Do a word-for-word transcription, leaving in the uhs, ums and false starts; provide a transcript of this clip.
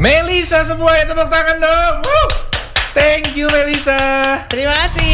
Melisa semua ya, tepuk tangan dong. Woo! Thank you Melisa. Terima kasih.